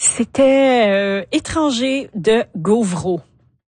C'était Étranger de Gauvreau.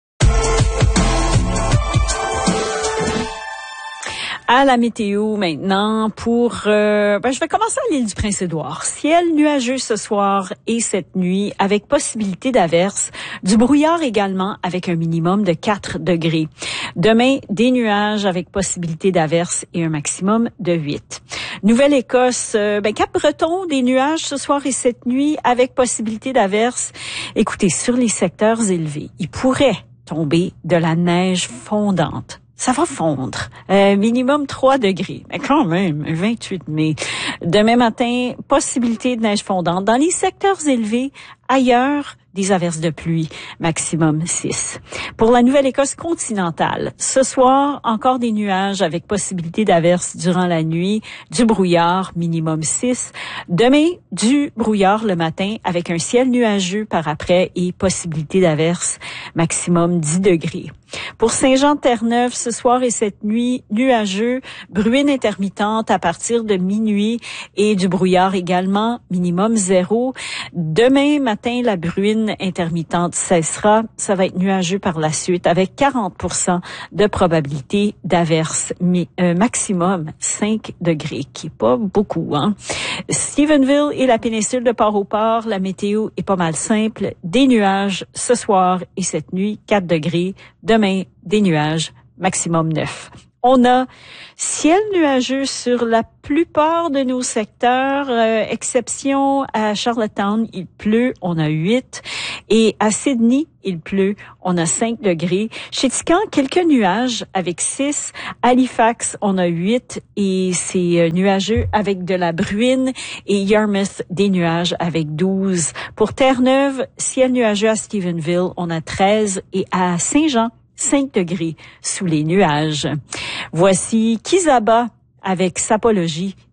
À la météo maintenant pour... je vais commencer à l'île du Prince-Édouard. Ciel nuageux ce soir et cette nuit avec possibilité d'averses. Du brouillard également avec un minimum de 4 degrés. Demain, des nuages avec possibilité d'averses et un maximum de 8. Nouvelle-Écosse, Cap-Breton, des nuages ce soir et cette nuit avec possibilité d'averses. Écoutez, sur les secteurs élevés, il pourrait tomber de la neige fondante. Ça va fondre. Minimum 3 degrés. Mais quand même, 28 mai. Demain matin, possibilité de neige fondante. Dans les secteurs élevés, ailleurs, des averses de pluie, maximum 6. Pour la Nouvelle-Écosse continentale, ce soir, encore des nuages avec possibilité d'averses durant la nuit, du brouillard, minimum 6. Demain, du brouillard le matin avec un ciel nuageux par après et possibilité d'averses, maximum 10 degrés. Pour Saint-Jean-de-Terre-Neuve, ce soir et cette nuit, nuageux, bruine intermittente à partir de minuit et du brouillard également, minimum 0. Demain matin, la bruine intermittente cessera. Ça va être nuageux par la suite avec 40% de probabilité d'averse, maximum 5 degrés, qui est pas beaucoup, hein. Stephenville et la péninsule de Port-au-Port, la météo est pas mal simple. Des nuages ce soir et cette nuit, 4 degrés. Demain, des nuages, maximum 9. On a ciel nuageux sur la plupart de nos secteurs, exception à Charlottetown, il pleut, on a 8. Et à Sydney, il pleut, on a 5 degrés. Chez Tican, quelques nuages avec 6. Halifax, on a 8 et c'est nuageux avec de la bruine. Et Yarmouth, des nuages avec 12. Pour Terre-Neuve, ciel nuageux à Stephenville, on a 13. Et à Saint-Jean, 5 degrés sous les nuages. Voici Kizaba avec Sapologie